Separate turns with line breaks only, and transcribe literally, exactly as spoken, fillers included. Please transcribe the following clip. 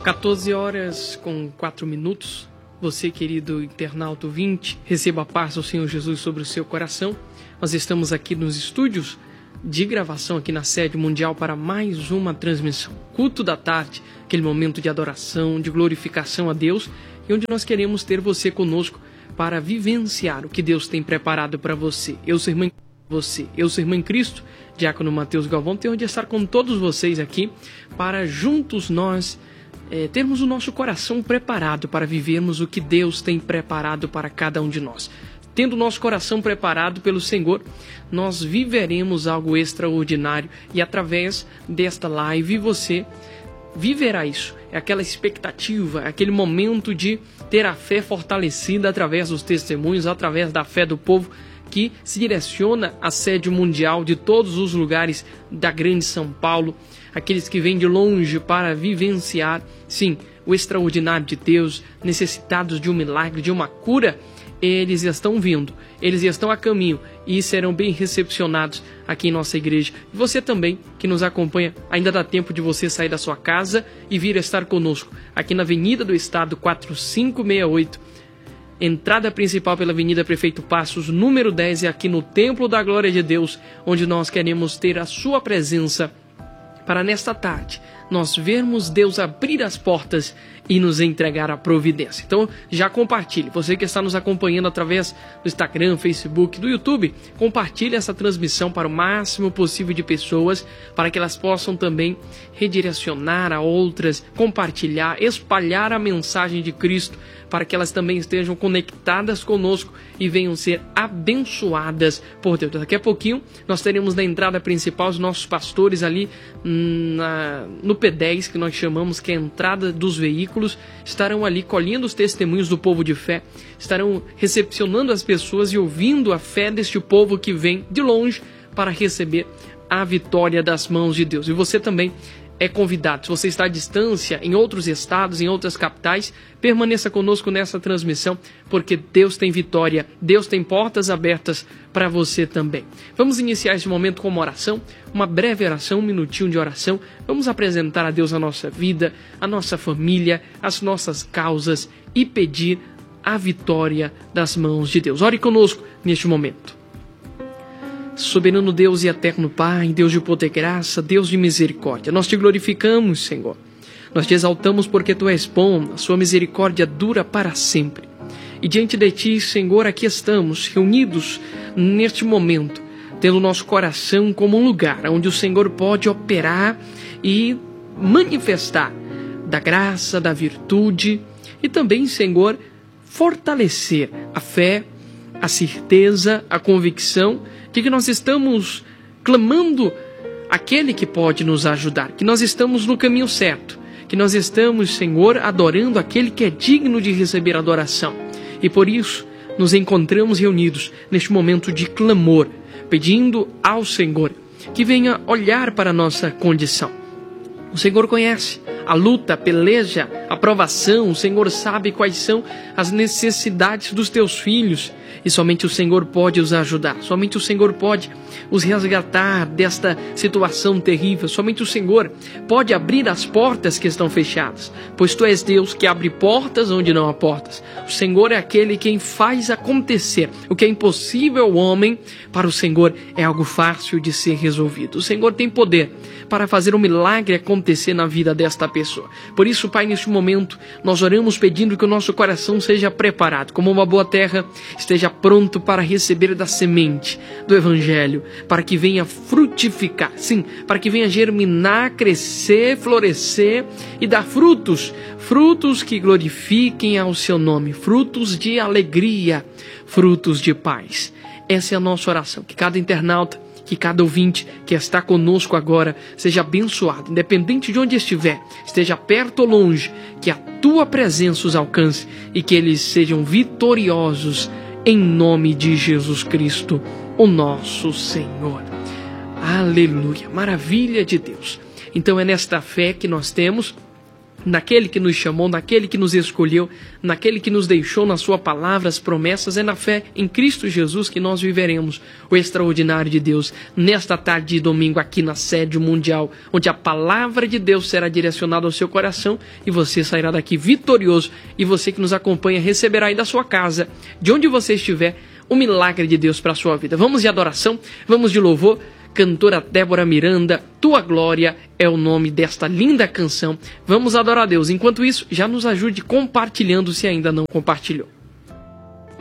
quatorze horas com quatro minutos. Você, querido internauta ouvinte, receba a paz do Senhor Jesus sobre o seu coração. Nós estamos aqui nos estúdios de gravação aqui na sede mundial para mais uma transmissão. Culto da tarde, aquele momento de adoração, de glorificação a Deus, e onde nós queremos ter você conosco para vivenciar o que Deus tem preparado para você. Eu sou irmã você, eu sou irmã em Cristo, diácono Mateus Galvão, tenho de estar com todos vocês aqui para juntos nós É, termos o nosso coração preparado para vivermos o que Deus tem preparado para cada um de nós. Tendo o nosso coração preparado pelo Senhor, nós viveremos algo extraordinário e através desta live você viverá isso. É aquela expectativa, aquele momento de ter a fé fortalecida através dos testemunhos, através da fé do povo que se direciona à sede mundial de todos os lugares da grande São Paulo, aqueles que vêm de longe para vivenciar, sim, o extraordinário de Deus, necessitados de um milagre, de uma cura, eles estão vindo, eles estão a caminho e serão bem recepcionados aqui em nossa igreja. E você também, que nos acompanha, ainda dá tempo de você sair da sua casa e vir estar conosco, aqui na Avenida do Estado quatro cinco seis oito, entrada principal pela Avenida Prefeito Passos, número dez, é aqui no Templo da Glória de Deus, onde nós queremos ter a sua presença para nesta tarde nós vermos Deus abrir as portas e nos entregar a providência. Então já compartilhe, você que está nos acompanhando através do Instagram, Facebook, do YouTube, compartilhe essa transmissão para o máximo possível de pessoas, para que elas possam também redirecionar a outras, compartilhar, espalhar a mensagem de Cristo, para que elas também estejam conectadas conosco e venham ser abençoadas por Deus. Daqui a pouquinho nós teremos na entrada principal os nossos pastores ali na, no P dez, que nós chamamos que é a entrada dos veículos, estarão ali colhendo os testemunhos do povo de fé, estarão recepcionando as pessoas e ouvindo a fé deste povo que vem de longe para receber a vitória das mãos de Deus. E você também é convidado. Se você está à distância, em outros estados, em outras capitais, permaneça conosco nessa transmissão, porque Deus tem vitória, Deus tem portas abertas para você também. Vamos iniciar esse momento com uma oração, uma breve oração, um minutinho de oração. Vamos apresentar a Deus a nossa vida, a nossa família, as nossas causas e pedir a vitória das mãos de Deus. Ore conosco neste momento. Soberano Deus e eterno Pai, Deus de poder e graça, Deus de misericórdia, nós te glorificamos, Senhor. Nós te exaltamos porque Tu és bom, a sua misericórdia dura para sempre. E diante de Ti, Senhor, aqui estamos, reunidos neste momento, tendo o nosso coração como um lugar onde o Senhor pode operar e manifestar da graça, da virtude e também, Senhor, fortalecer a fé, a certeza, a convicção de que nós estamos clamando aquele que pode nos ajudar, que nós estamos no caminho certo, que nós estamos, Senhor, adorando aquele que é digno de receber adoração. E por isso nos encontramos reunidos neste momento de clamor, pedindo ao Senhor que venha olhar para a nossa condição. O Senhor conhece a luta, a peleja, a provação. O Senhor sabe quais são as necessidades dos teus filhos. E somente o Senhor pode os ajudar. Somente o Senhor pode os resgatar desta situação terrível. Somente o Senhor pode abrir as portas que estão fechadas. Pois Tu és Deus que abre portas onde não há portas. O Senhor é aquele quem faz acontecer. O que é impossível ao homem, para o Senhor é algo fácil de ser resolvido. O Senhor tem poder para fazer um milagre acontecer na vida desta pessoa. Por isso, Pai, neste momento, nós oramos pedindo que o nosso coração seja preparado, como uma boa terra, esteja pronto para receber da semente do Evangelho, para que venha frutificar, sim, para que venha germinar, crescer, florescer e dar frutos, frutos que glorifiquem ao Seu nome, frutos de alegria, frutos de paz. Essa é a nossa oração, que cada internauta, que cada ouvinte que está conosco agora seja abençoado, independente de onde estiver, esteja perto ou longe, que a Tua presença os alcance e que eles sejam vitoriosos em nome de Jesus Cristo, o nosso Senhor. Aleluia, maravilha de Deus. Então é nesta fé que nós temos naquele que nos chamou, naquele que nos escolheu, naquele que nos deixou na sua palavra as promessas. É na fé em Cristo Jesus que nós viveremos o extraordinário de Deus nesta tarde de domingo aqui na Sede Mundial, onde a palavra de Deus será direcionada ao seu coração e você sairá daqui vitorioso. E você que nos acompanha receberá aí da sua casa, de onde você estiver, o milagre de Deus para a sua vida. Vamos de adoração, vamos de louvor. Cantora Débora Miranda, Tua Glória é o nome desta linda canção. Vamos adorar a Deus. Enquanto isso, já nos ajude compartilhando se ainda não compartilhou.